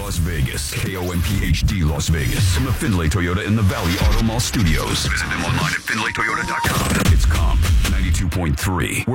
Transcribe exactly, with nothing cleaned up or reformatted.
Las Vegas. K O M P H D Las Vegas. From the Findlay Toyota in the Valley Auto Mall Studios. Visit them online at Findlay Toyota dot com. It's Comp ninety-two point three.